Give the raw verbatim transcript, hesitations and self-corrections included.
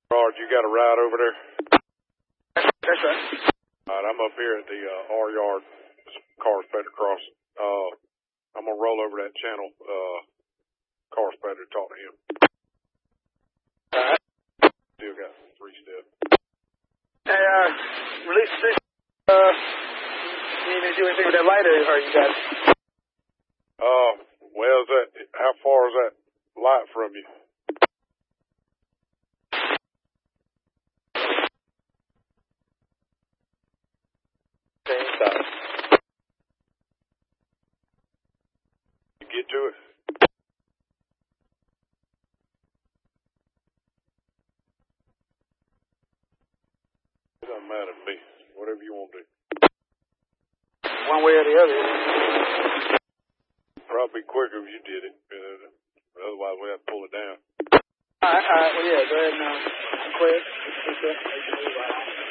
Rod, you got a ride over there? That's right. All right, I'm up here at the uh, R yard. Car inspector cross. Uh, I'm gonna roll over that channel. Uh, car inspector, talk to him. All right. Still got three steps. Hey, uh, release six. Uh, you need to do anything with that light, or are you got it? Uh, well, is that, how far is that light from you? Okay, stop. You get to it? It doesn't matter to me. Whatever you want to do. One way or the other. Probably quicker if you did it. Uh, otherwise, we have to pull it down. All right, all right. Well, yeah, go ahead and uh, quit.